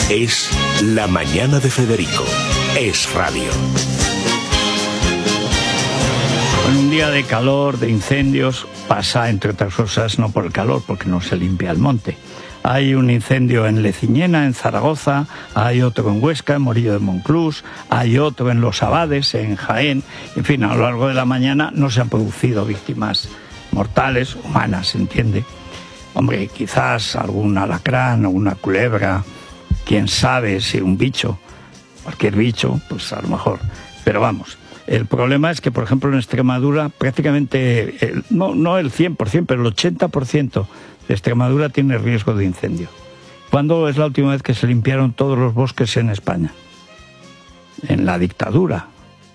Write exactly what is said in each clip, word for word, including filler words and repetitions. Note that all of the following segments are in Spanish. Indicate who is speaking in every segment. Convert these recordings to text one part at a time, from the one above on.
Speaker 1: Es La Mañana de Federico. Es radio.
Speaker 2: En un día de calor, de incendios, pasa, entre otras cosas, no por el calor, porque no se limpia el monte. Hay un incendio en Leciñena, en Zaragoza, hay otro en Huesca, en Morillo de Monclús, hay otro en Los Abades, en Jaén. En fin, a lo largo de la mañana no se han producido víctimas mortales, humanas, ¿se entiende? Hombre, quizás algún alacrán o una culebra, quién sabe si un bicho, cualquier bicho, pues a lo mejor. Pero vamos, el problema es que, por ejemplo, en Extremadura, prácticamente, el, no, no el cien por ciento, pero el ochenta por ciento de Extremadura tiene riesgo de incendio. ¿Cuándo es la última vez que se limpiaron todos los bosques en España? En la dictadura.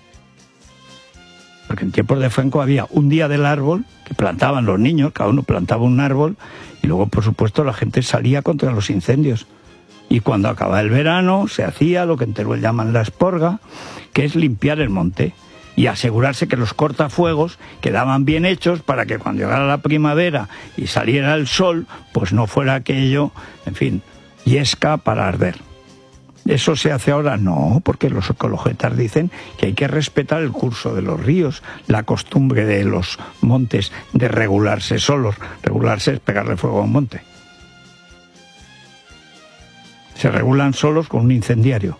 Speaker 2: Porque en tiempos de Franco había un día del árbol que plantaban los niños, cada uno plantaba un árbol, y luego, por supuesto, la gente salía contra los incendios. Y cuando acababa el verano se hacía lo que en Teruel llaman la esporga, que es limpiar el monte y asegurarse que los cortafuegos quedaban bien hechos para que cuando llegara la primavera y saliera el sol, pues no fuera aquello, en fin, yesca para arder. ¿Eso se hace ahora? No, porque los ecologetas dicen que hay que respetar el curso de los ríos, la costumbre de los montes de regularse solos. Regularse es pegarle fuego a un monte. Se regulan solos con un incendiario.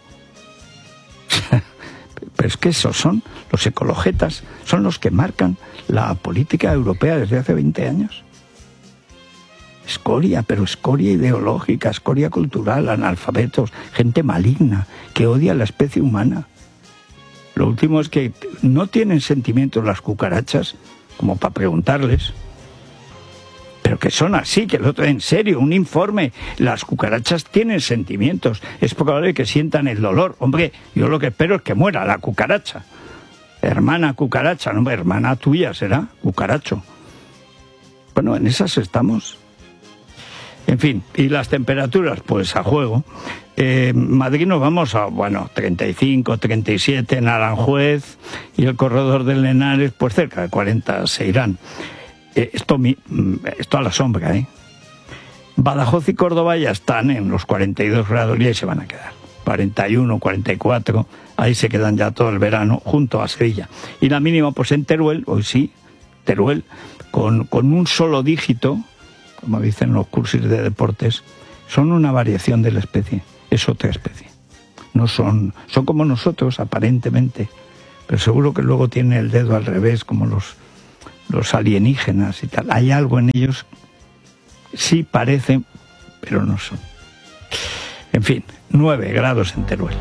Speaker 2: Pero es que esos son los ecologetas, son los que marcan la política europea desde hace veinte años. Escoria, pero escoria ideológica, escoria cultural, analfabetos, gente maligna que odia a la especie humana. Lo último es que no tienen sentimientos las cucarachas, como para preguntarles, pero que son así, que lo en serio, un informe. Las cucarachas tienen sentimientos, es probable que sientan el dolor. Hombre, yo lo que espero es que muera la cucaracha. Hermana cucaracha, no, hermana tuya será, cucaracho. Bueno, en esas estamos. En fin, y las temperaturas, pues a juego. Eh, Madrid nos vamos a, bueno, treinta y cinco, treinta y siete en Aranjuez, y el corredor del Henares, pues cerca de cuarenta se irán. Eh, esto, esto a la sombra, ¿eh? Badajoz y Córdoba ya están en los cuarenta y dos grados y ahí se van a quedar. cuarenta y uno, cuarenta y cuatro, ahí se quedan ya todo el verano, junto a Sevilla. Y la mínima, pues en Teruel, hoy sí, Teruel, con, con un solo dígito, como dicen los cursos de deportes, son una variación de la especie, es otra especie. No son, son como nosotros, aparentemente, pero seguro que luego tienen el dedo al revés, como los, los alienígenas y tal. Hay algo en ellos, sí parecen, pero no son. En fin, nueve grados en Teruel.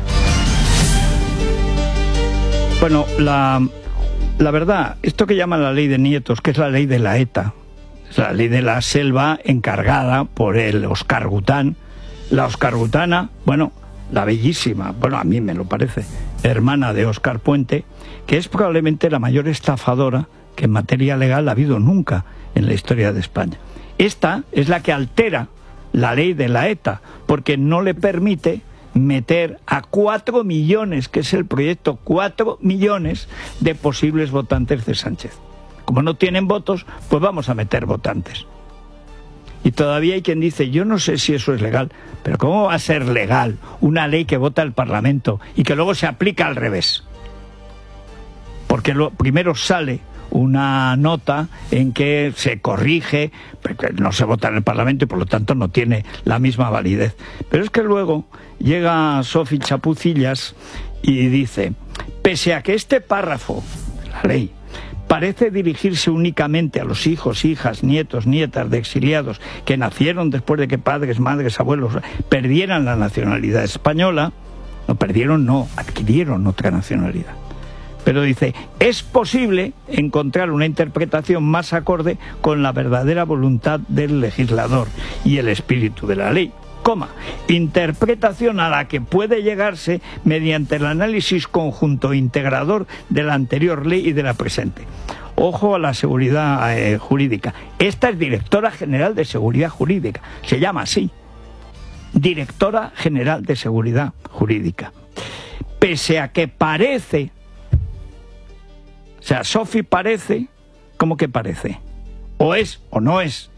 Speaker 2: Bueno, la, la verdad, esto que llaman la ley de nietos, que es la ley de la ETA, es la ley de la selva encargada por el Oscar Gután. La Oscar Gutana, bueno, la bellísima, bueno, a mí me lo parece, hermana de Óscar Puente, que es probablemente la mayor estafadora que en materia legal ha habido nunca en la historia de España. Esta es la que altera la ley de la ETA, porque no le permite meter a cuatro millones, que es el proyecto, cuatro millones de posibles votantes de Sánchez. Como no tienen votos, pues vamos a meter votantes. Y todavía hay quien dice, yo no sé si eso es legal, pero ¿cómo va a ser legal una ley que vota el Parlamento y que luego se aplica al revés? Porque lo, primero sale una nota en que se corrige, porque no se vota en el Parlamento y por lo tanto no tiene la misma validez. Pero es que luego llega Sofi Chapucillas y dice, pese a que este párrafo de la ley parece dirigirse únicamente a los hijos, hijas, nietos, nietas de exiliados que nacieron después de que padres, madres, abuelos perdieran la nacionalidad española, no perdieron, no, adquirieron otra nacionalidad. Pero dice, es posible encontrar una interpretación más acorde con la verdadera voluntad del legislador y el espíritu de la ley. Coma, interpretación a la que puede llegarse mediante el análisis conjunto integrador de la anterior ley y de la presente. Ojo a la seguridad eh, jurídica. Esta es Directora General de Seguridad Jurídica, se llama así, Directora General de Seguridad Jurídica. Pese a que parece, o sea, Sofi parece, ¿cómo que parece? O es o no es.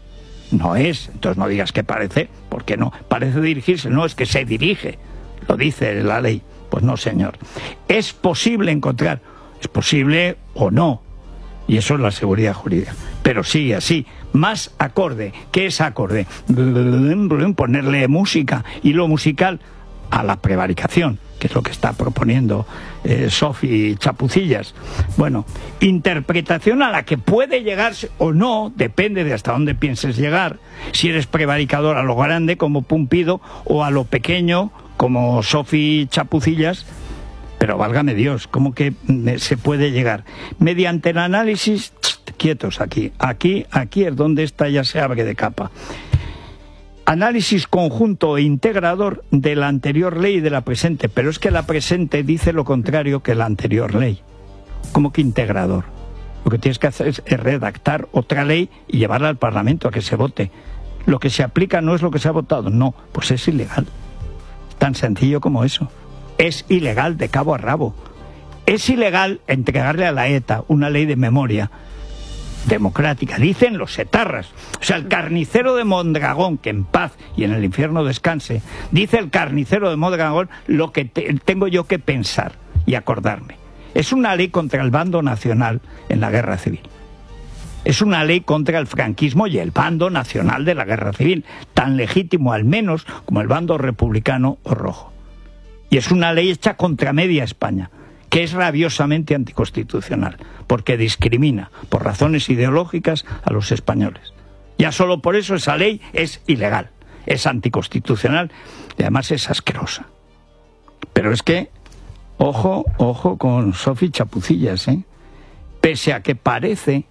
Speaker 2: No es, entonces no digas que parece, porque no, parece dirigirse, no, es que se dirige, lo dice la ley. Pues no, señor. Es posible encontrar, es posible o no, y eso es la seguridad jurídica, pero sigue así, más acorde. ¿Qué es acorde? Ponerle música, y lo musical a la prevaricación, que es lo que está proponiendo eh, Sofi Chapucillas. Bueno, interpretación a la que puede llegarse o no, depende de hasta dónde pienses llegar, si eres prevaricador a lo grande como Pumpido o a lo pequeño como Sofi Chapucillas, pero válgame Dios, ¿cómo que se puede llegar? Mediante el análisis, quietos aquí, aquí, aquí es donde esta ya se abre de capa. Análisis conjunto e integrador de la anterior ley y de la presente, pero es que la presente dice lo contrario que la anterior ley. ¿Cómo que integrador? Lo que tienes que hacer es redactar otra ley y llevarla al Parlamento a que se vote. Lo que se aplica no es lo que se ha votado, no, pues es ilegal. Tan sencillo como eso. Es ilegal de cabo a rabo. Es ilegal entregarle a la ETA una ley de memoria democrática, dicen los etarras. O sea, el carnicero de Mondragón, que en paz y en el infierno descanse, dice el carnicero de Mondragón lo que te, tengo yo que pensar y acordarme. Es una ley contra el bando nacional en la guerra civil. Es una ley contra el franquismo y el bando nacional de la guerra civil, tan legítimo al menos como el bando republicano o rojo. Y es una ley hecha contra media España, que es rabiosamente anticonstitucional, porque discrimina por razones ideológicas a los españoles. Ya solo por eso esa ley es ilegal, es anticonstitucional y además es asquerosa. Pero es que, ojo, ojo con Sofi Chapucillas, ¿eh? Pese a que parece,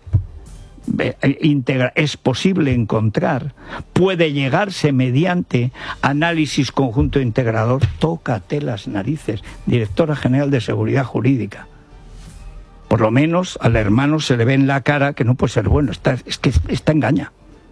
Speaker 2: es posible encontrar, puede llegarse mediante análisis conjunto integrador. Tócate las narices, directora general de Seguridad Jurídica. Por lo menos al hermano se le ve en la cara que no puede ser bueno, está, es que está engaña.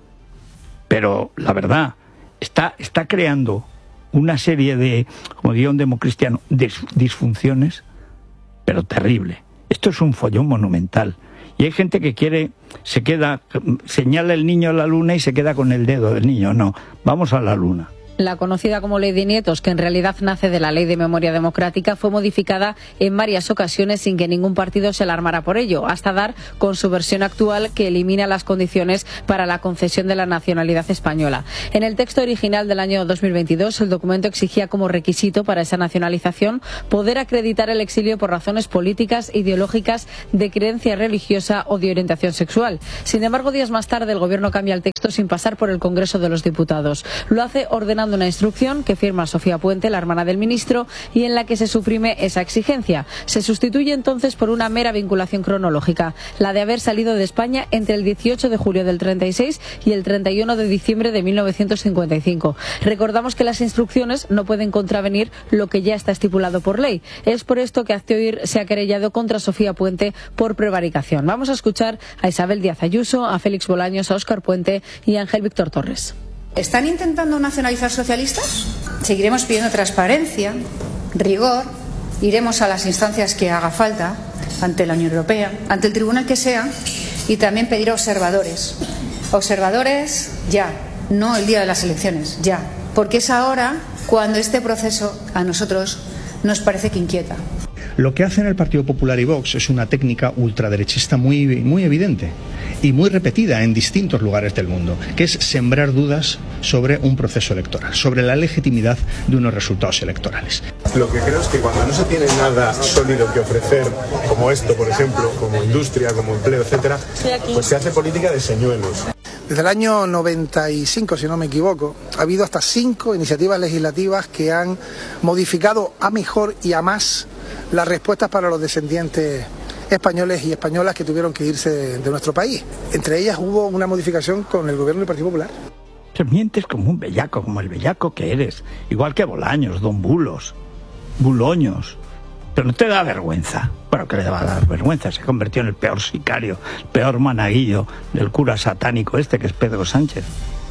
Speaker 2: Pero la verdad, está, está creando una serie de, como diría un democristiano, de disfunciones, pero terrible. Esto es un follón monumental. Y hay gente que quiere, se queda, señala el niño a la luna y se queda con el dedo del niño. No, vamos a la luna.
Speaker 3: La conocida como Ley de Nietos, que en realidad nace de la Ley de Memoria Democrática, fue modificada en varias ocasiones sin que ningún partido se alarmara por ello, hasta dar con su versión actual, que elimina las condiciones para la concesión de la nacionalidad española. En el texto original del año dos mil veintidós, el documento exigía como requisito para esa nacionalización poder acreditar el exilio por razones políticas, ideológicas, de creencia religiosa o de orientación sexual. Sin embargo, días más tarde, el Gobierno cambia el texto sin pasar por el Congreso de los Diputados. Lo hace ordenando una instrucción que firma Sofía Puente, la hermana del ministro, y en la que se suprime esa exigencia. Se sustituye entonces por una mera vinculación cronológica, la de haber salido de España entre el dieciocho de julio del treinta y seis y el treinta y uno de diciembre de mil novecientos cincuenta y cinco. Recordamos que las instrucciones no pueden contravenir lo que ya está estipulado por ley. Es por esto que Hazte Oír se ha querellado contra Sofía Puente por prevaricación. Vamos a escuchar a Isabel Díaz Ayuso, a Félix Bolaños, a Óscar Puente y a Ángel Víctor Torres.
Speaker 4: ¿Están intentando nacionalizar socialistas? Seguiremos pidiendo transparencia, rigor, iremos a las instancias que haga falta, ante la Unión Europea, ante el tribunal que sea, y también pedir observadores. Observadores ya, no el día de las elecciones, ya. Porque es ahora cuando este proceso a nosotros nos parece que inquieta.
Speaker 5: Lo que hacen el Partido Popular y Vox es una técnica ultraderechista muy, muy evidente y muy repetida en distintos lugares del mundo, que es sembrar dudas sobre un proceso electoral, sobre la legitimidad de unos resultados electorales.
Speaker 6: Lo que creo es que cuando no se tiene nada sólido que ofrecer, como esto, por ejemplo, como industria, como empleo, etcétera, pues se hace política de señuelos.
Speaker 7: Desde el año noventa y cinco, si no me equivoco, ha habido hasta cinco iniciativas legislativas que han modificado a mejor y a más las respuestas para los descendientes españoles y españolas que tuvieron que irse de, de nuestro país. Entre ellas hubo una modificación con el gobierno del Partido Popular.
Speaker 2: Te mientes como un bellaco, como el bellaco que eres. Igual que Bolaños, Don Bulos, Buloños. Pero no te da vergüenza. Bueno, que le va a dar vergüenza. Se convirtió en el peor sicario, el peor managuillo del cura satánico este, que es Pedro Sánchez.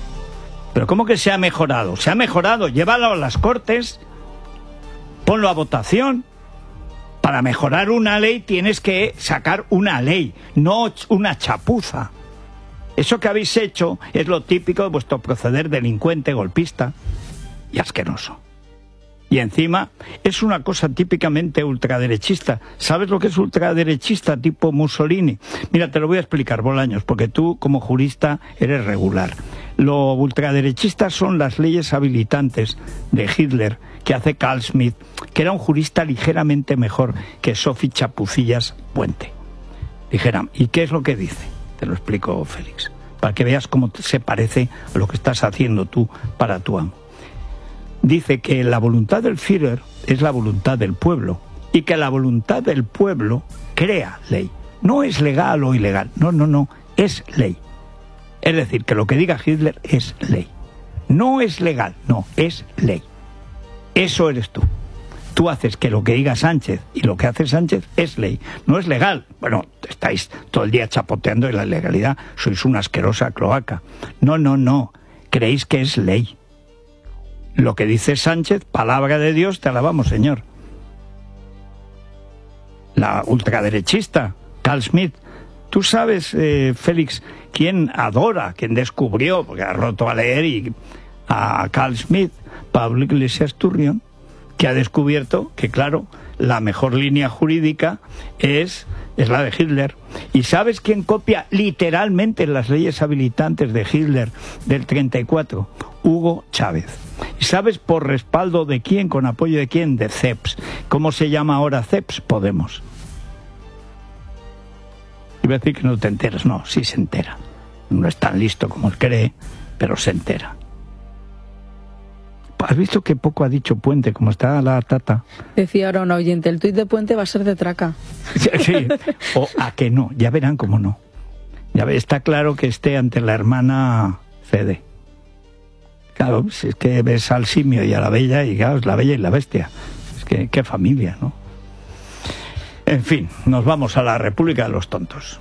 Speaker 2: Pero ¿cómo que se ha mejorado? Se ha mejorado. Llévalo a las Cortes, ponlo a votación. Para mejorar una ley tienes que sacar una ley, no una chapuza. Eso que habéis hecho es lo típico de vuestro proceder delincuente, golpista y asqueroso. Y encima es una cosa típicamente ultraderechista. ¿Sabes lo que es ultraderechista tipo Mussolini? Mira, te lo voy a explicar, Bolaños, porque tú como jurista eres regular. Lo ultraderechista son las leyes habilitantes de Hitler que hace Carl Schmitt, que era un jurista ligeramente mejor que Sophie Chapucillas Puente. Dijera, ¿y qué es lo que dice? Te lo explico, Félix, para que veas cómo se parece a lo que estás haciendo tú para tu amo. Dice que la voluntad del Führer es la voluntad del pueblo y que la voluntad del pueblo crea ley. No es legal o ilegal, no, no, no, es ley. Es decir, que lo que diga Hitler es ley. No es legal, no, es ley. Eso eres tú. Tú haces que lo que diga Sánchez y lo que hace Sánchez es ley. No es legal. Bueno, estáis todo el día chapoteando en la ilegalidad. Sois una asquerosa cloaca. No, no, no. Creéis que es ley. Lo que dice Sánchez, palabra de Dios, te alabamos, señor. La ultraderechista, Carl Schmitt. Tú sabes, eh, Félix, quién adora, quién descubrió, porque ha roto a leer y a Carl Schmitt, Pablo Iglesias Turrión, que ha descubierto que, claro, la mejor línea jurídica es, es la de Hitler. ¿Y sabes quién copia literalmente las leyes habilitantes de Hitler del treinta y cuatro? Hugo Chávez. ¿Y sabes por respaldo de quién, con apoyo de quién? De C E P S. ¿Cómo se llama ahora C E P S? Podemos. Iba a decir que no te enteras. No, sí se entera. No es tan listo como él cree, pero se entera. ¿Has visto qué poco ha dicho Puente, como está la tata?
Speaker 3: Decía ahora un oyente, el tuit de Puente va a ser de traca.
Speaker 2: Sí, sí. O a que no, ya verán cómo no. Ya ve, está claro que esté ante la hermana Fede. Claro, si es que ves al simio y a la bella, y claro, es la bella y la bestia. Es que qué familia, ¿no? En fin, nos vamos a la República de los Tontos.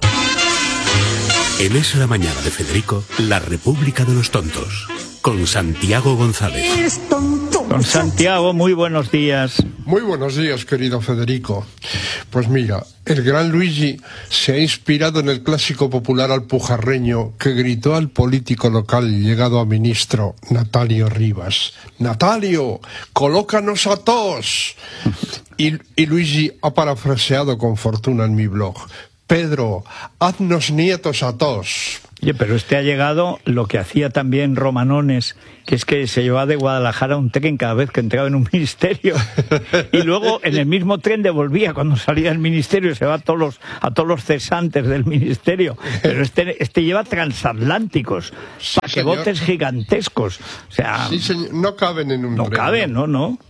Speaker 1: En Es la Mañana de Federico, la República de los Tontos, con Santiago González.
Speaker 2: Don Santiago, muy buenos días.
Speaker 8: Muy buenos días, querido Federico. Pues mira, el gran Luigi se ha inspirado en el clásico popular alpujarreño que gritó al político local llegado a ministro, Natalio Rivas: ¡Natalio, colócanos a todos! Y, y Luigi ha parafraseado con fortuna en mi blog: Pedro, haznos nietos a todos.
Speaker 2: Oye, pero este ha llegado lo que hacía también Romanones, que es que se llevaba de Guadalajara un tren cada vez que entraba en un ministerio. Y luego en el mismo tren devolvía cuando salía del ministerio, se va a todos los, a todos los cesantes del ministerio. Pero este, este lleva transatlánticos, sí, paquebotes gigantescos. O sea,
Speaker 8: sí, señor, no caben en un
Speaker 2: No
Speaker 8: tren,
Speaker 2: caben, no, no.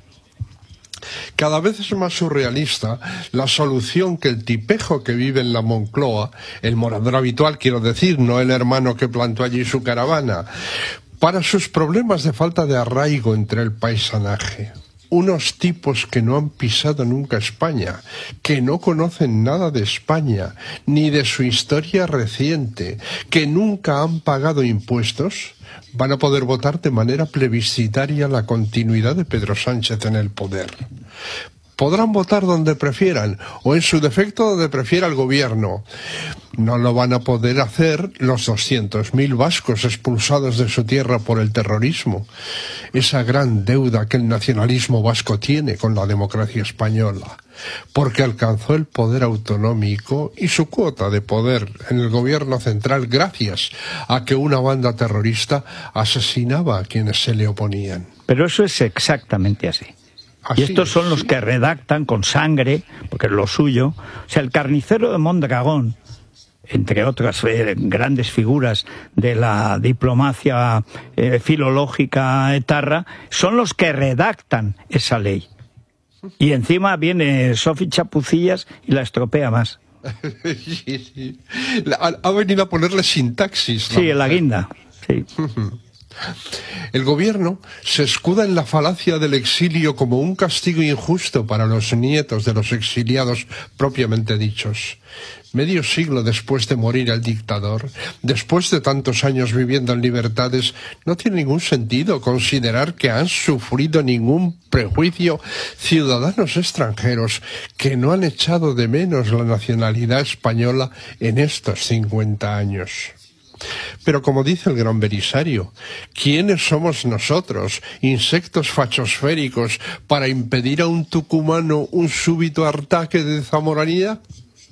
Speaker 8: Cada vez es más surrealista la solución que el tipejo que vive en la Moncloa, el morador habitual, quiero decir, no el hermano que plantó allí su caravana, para sus problemas de falta de arraigo entre el paisanaje. Unos tipos que no han pisado nunca España, que no conocen nada de España, ni de su historia reciente, que nunca han pagado impuestos, van a poder votar de manera plebiscitaria la continuidad de Pedro Sánchez en el poder. Podrán votar donde prefieran, o en su defecto donde prefiera el gobierno. No lo van a poder hacer los doscientos mil vascos expulsados de su tierra por el terrorismo. Esa gran deuda que el nacionalismo vasco tiene con la democracia española, porque alcanzó el poder autonómico y su cuota de poder en el gobierno central gracias a que una banda terrorista asesinaba a quienes se le oponían.
Speaker 2: Pero eso es exactamente así.
Speaker 8: Así
Speaker 2: y estos
Speaker 8: es,
Speaker 2: son los
Speaker 8: sí.
Speaker 2: que redactan con sangre, porque es lo suyo. O sea, el carnicero de Mondragón, entre otras eh, grandes figuras de la diplomacia eh, filológica etarra, son los que redactan esa ley. Y encima viene Sophie Chapucillas y la estropea más.
Speaker 8: Sí, sí. Ha, ha venido a ponerle sintaxis.
Speaker 2: Sí, la guinda. Sí.
Speaker 8: El gobierno se escuda en la falacia del exilio como un castigo injusto para los nietos de los exiliados propiamente dichos. Medio siglo después de morir el dictador, después de tantos años viviendo en libertades, no tiene ningún sentido considerar que han sufrido ningún prejuicio ciudadanos extranjeros que no han echado de menos la nacionalidad española en estos cincuenta años. Pero como dice el gran Belisario, ¿quiénes somos nosotros, insectos fachosféricos, para impedir a un tucumano un súbito ataque de zamoranía?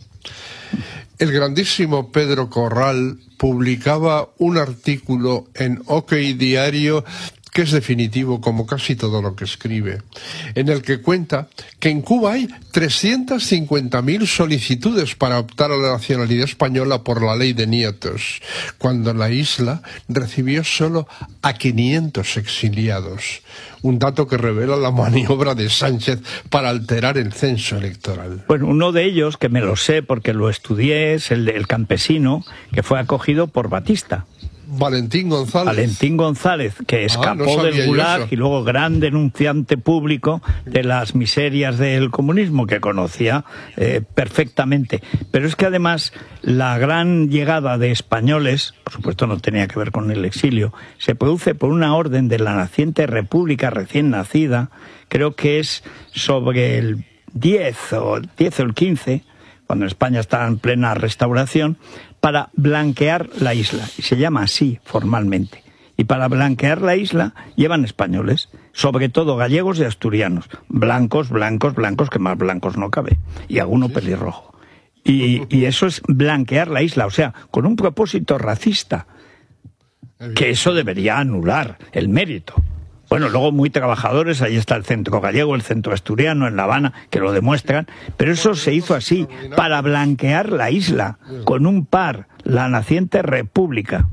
Speaker 8: El grandísimo Pedro Corral publicaba un artículo en OK Diario que es definitivo, como casi todo lo que escribe, en el que cuenta que en Cuba hay trescientas cincuenta mil solicitudes para optar a la nacionalidad española por la ley de nietos, cuando la isla recibió solo a quinientos exiliados, un dato que revela la maniobra de Sánchez para alterar el censo electoral.
Speaker 2: Bueno, uno de ellos, que me lo sé porque lo estudié, es el del campesino, que fue acogido por Batista.
Speaker 8: Valentín González.
Speaker 2: Valentín González, que escapó ah, no del Gulag y luego gran denunciante público de las miserias del comunismo, que conocía eh, perfectamente. Pero es que además la gran llegada de españoles, por supuesto no tenía que ver con el exilio, se produce por una orden de la naciente república recién nacida, creo que es sobre el diez o el quince, cuando España está en plena restauración, para blanquear la isla, y se llama así formalmente. Y para blanquear la isla llevan españoles, sobre todo gallegos y asturianos, blancos, blancos, blancos, que más blancos no cabe, y alguno pelirrojo. Y, y eso es blanquear la isla, o sea, con un propósito racista, que eso debería anular el mérito. Bueno, luego muy trabajadores, ahí está el centro gallego, el centro asturiano, en La Habana, que lo demuestran, pero eso se hizo así, para blanquear la isla, con un par, la naciente república.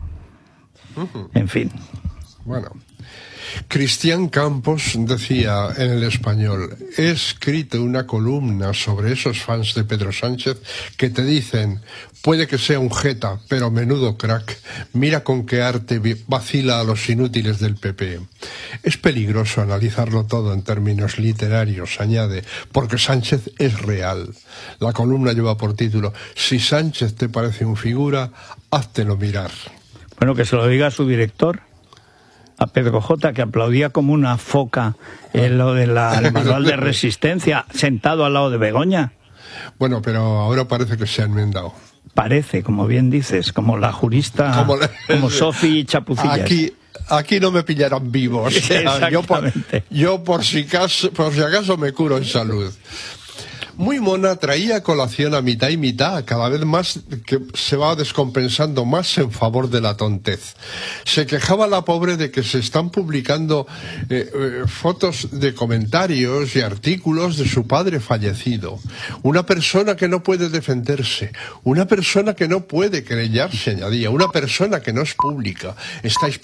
Speaker 2: En fin.
Speaker 8: Bueno, Cristian Campos decía en El Español: he escrito una columna sobre esos fans de Pedro Sánchez que te dicen, puede que sea un jeta, pero menudo crack, mira con qué arte vacila a los inútiles del P P. Es peligroso analizarlo todo en términos literarios, añade, porque Sánchez es real. La columna lleva por título: si Sánchez te parece un figura, háztelo mirar.
Speaker 2: Bueno, que se lo diga a su director, a Pedro J., que aplaudía como una foca en lo del manual de resistencia, sentado al lado de Begoña.
Speaker 8: Bueno, pero ahora parece que se ha enmendado.
Speaker 2: Parece, como bien dices, como la jurista, como, la... como Sofi Chapucillas.
Speaker 8: Aquí, aquí no me pillarán vivo. O sea, yo, por, yo por, si caso, por si acaso me curo en salud. Muy mona traía a colación a mitad y mitad, cada vez más que se va descompensando más en favor de la tontez. Se quejaba la pobre de que se están publicando eh, eh, fotos de comentarios y artículos de su padre fallecido. Una persona que no puede defenderse, una persona que no puede querellarse, añadía, una persona que no es pública. Estáis